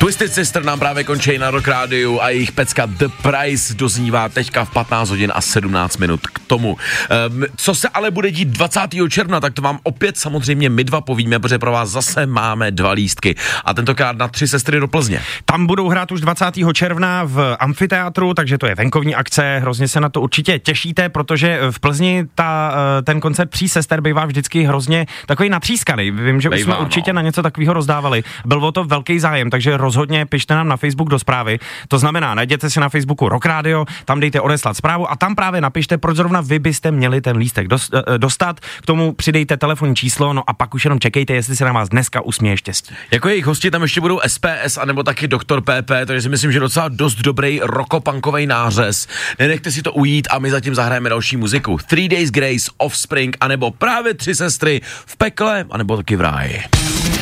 Twisted Sister nám právě končí na Rock Rádiu a jejich pecka The Price doznívá teďka v 15 hodin a 17 minut k tomu. Co se ale bude dít 20. června, tak to vám opět samozřejmě my dva povíme, protože pro vás zase máme 2 lístky a tentokrát na 3 sestry do Plzně. Tam budou hrát už 20. června v amfiteátru, takže to je venkovní akce, hrozně se na to určitě těšíte, protože v Plzni ten koncert 3 sester bývá vždycky hrozně takový natřískaný. Vím, že už jsme určitě na něco takového rozdávali. Byl o to velký zájem, takže rozhodně pište nám na Facebook do zprávy. To znamená, najděte si na Facebooku Rock Radio, tam dejte odeslat zprávu a tam právě napište, proč zrovna vy byste měli ten lístek dostat. K tomu přidejte telefonní číslo, no a pak už jenom čekejte, jestli se na vás dneska usměje štěstí. Jako jejich hosti tam ještě budou SPS anebo taky Dr. PP, takže si myslím, že docela dost dobrý rockopunkovej nářez. Nenechte si to ujít a my zatím zahrajeme další muziku. 3 Days Grace, Offspring anebo právě 3 sestry v pekle anebo taky v ráji.